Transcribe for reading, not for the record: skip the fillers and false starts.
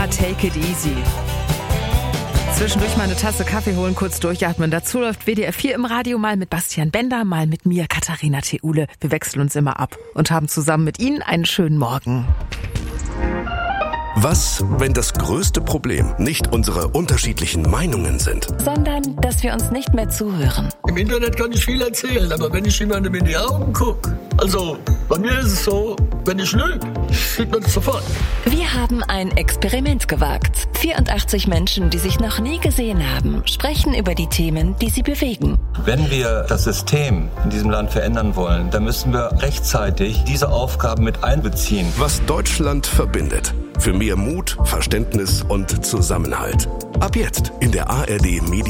Take It Easy. Zwischendurch mal eine Tasse Kaffee holen, kurz durchatmen. Dazu läuft WDR 4 im Radio, mal mit Bastian Bender, mal mit mir, Katharina Theule. Wir wechseln uns immer ab und haben zusammen mit Ihnen einen schönen Morgen. Was, wenn das größte Problem nicht unsere unterschiedlichen Meinungen sind, sondern dass wir uns nicht mehr zuhören? Im Internet kann ich viel erzählen, aber wenn ich jemandem in die Augen gucke, also bei mir ist es so, wenn ich lüge, sieht man es sofort. Wir haben ein Experiment gewagt. 84 Menschen, die sich noch nie gesehen haben, sprechen über die Themen, die sie bewegen. Wenn wir das System in diesem Land verändern wollen, dann müssen wir rechtzeitig diese Aufgaben mit einbeziehen. Was Deutschland verbindet. Für mehr Mut, Verständnis und Zusammenhalt. Ab jetzt in der ARD Media